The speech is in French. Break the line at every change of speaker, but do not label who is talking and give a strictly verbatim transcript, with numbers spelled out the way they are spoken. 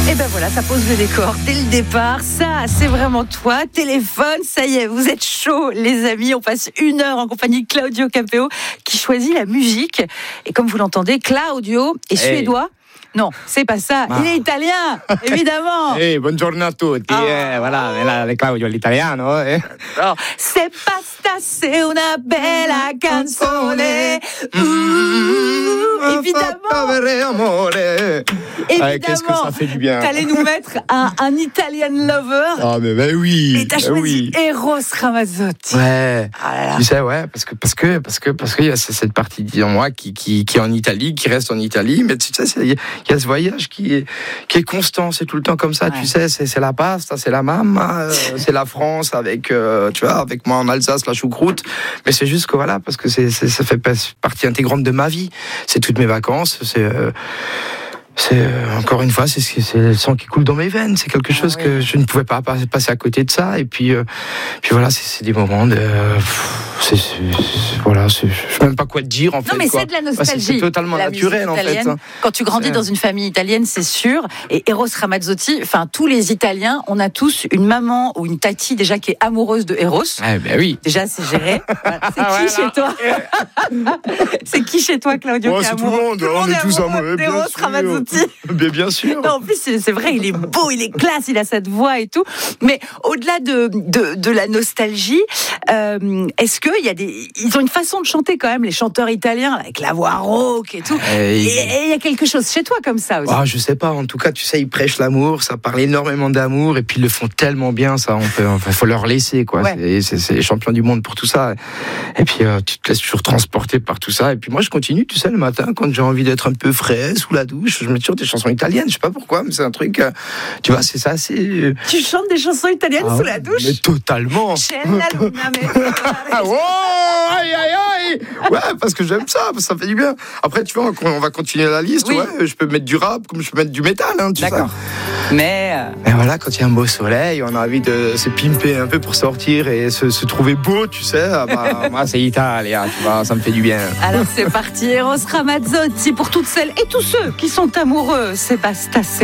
Et ben voilà, ça pose le décor dès le départ. Ça, c'est vraiment toi. Téléphone, ça y est, vous êtes chaud, les amis. On passe une heure en compagnie de Claudio Capéo qui choisit la musique. Et comme vous l'entendez, Claudio est hey. suédois. Non, c'est pas ça. Ah. Il est italien, évidemment.
Hey, buongiorno a tutti. Oh. Eh, voilà, la, Claudio l'italiano. Eh.
Oh. Se basta, c'est una bella canzone. Mmh, évidemment. Évidemment.
Ah, qu'est-ce que ça fait du bien.
T'allais nous mettre un, un Italian lover.
Ah, mais ben oui.
Et t'as choisi
oui.
Eros Ramazzotti.
Ouais.
Ah là là.
Tu sais, ouais, parce que parce que parce que parce qu'il y a cette partie en moi qui qui qui est en Italie, qui reste en Italie, mais tu sais, il y, y a ce voyage qui est qui est constant, c'est tout le temps comme ça. Ouais. Tu sais, c'est c'est la pasta, c'est la mamma, euh, c'est la France avec euh, tu vois, avec moi en Alsace la choucroute. Mais c'est juste que voilà, parce que c'est, c'est ça fait partie intégrante de ma vie. C'est toutes mes vacances, c'est euh, C'est euh, encore une fois, c'est, c'est le sang qui coule dans mes veines. C'est quelque chose ah, oui. que je ne pouvais pas passer à côté de ça. Et puis, euh, puis voilà, c'est, c'est des moments de, euh, c'est, c'est, c'est, voilà, c'est, je sais même pas quoi te dire en
non,
fait.
Non, mais
quoi.
c'est de la nostalgie.
Bah, c'est, c'est totalement
la
naturel en fait. Hein.
Quand tu grandis c'est... dans une famille italienne, c'est sûr. Et Eros Ramazzotti, enfin tous les Italiens, on a tous une maman ou une tati déjà qui est amoureuse de Eros.
Eh ben oui.
Déjà, c'est géré. Voilà. C'est qui voilà. chez toi C'est qui chez toi, Claudio?
Oh, c'est tout le monde. Tout le monde on est tous amoureux.
Eros Ramazzotti.
Bien, bien sûr.
Non, en plus, c'est, c'est vrai, il est beau, il est classe, il a cette voix et tout. Mais au-delà de, de, de la nostalgie, euh, est-ce qu'il y a des. Ils ont une façon de chanter quand même, les chanteurs italiens, avec la voix rauque et tout. Et il y a quelque chose chez toi comme ça aussi.
Ah, je sais pas, en tout cas, tu sais, ils prêchent l'amour, ça parle énormément d'amour, et puis ils le font tellement bien, ça, on peut, enfin, faut leur laisser, quoi. Ouais. C'est, c'est, c'est les champions du monde pour tout ça. Et puis, euh, tu te laisses toujours transporter par tout ça. Et puis moi, je continue, tu sais, le matin, quand j'ai envie d'être un peu frais, sous la douche, je mets toujours des chansons italiennes, je sais pas pourquoi, mais c'est un truc, euh, tu vois, c'est ça, c'est...
Tu chantes des chansons italiennes ah, sous la douche?
Mais totalement. Oh, aïe, aïe, aïe. Ouais, parce que j'aime ça, ça fait du bien. Après, tu vois, on va continuer la liste, oui. Ouais, je peux mettre du rap, comme je peux mettre du métal, hein, tu
D'accord.
sais.
Mais... Euh...
Mais voilà, quand il y a un beau soleil, on a envie de se pimper un peu pour sortir et se, se trouver beau, tu sais. Ah bah, moi, c'est italien, tu vois, ça me fait du bien.
Alors, c'est parti, Eros Ramazzotti, pour toutes celles et tous ceux qui sont amoureux, c'est basta.